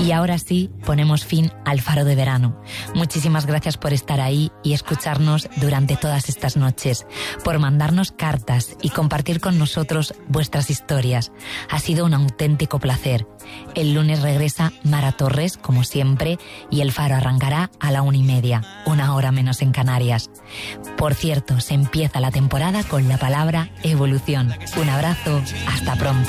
Y ahora sí, ponemos fin al Faro de Verano. Muchísimas gracias por estar ahí y escucharnos durante todas estas noches, por mandarnos cartas y compartir con nosotros vuestras historias. Ha sido un auténtico placer. El lunes regresa Mara Torres, como siempre, y el Faro arrancará a la 1:30, 1 hora menos en Canarias. Por cierto, se empieza la temporada con la palabra evolución. Un abrazo, hasta pronto.